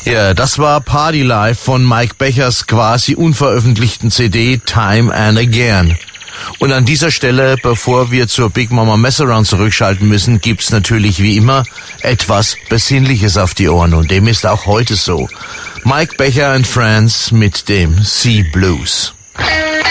Ja, das war Party Life von Mike Bechers quasi unveröffentlichten CD Time and Again. Und an dieser Stelle, bevor wir zur Big Mama Messaround zurückschalten müssen, gibt's natürlich wie immer etwas Besinnliches auf die Ohren und dem ist auch heute so. Mike Becher and Friends mit dem Sea Blues.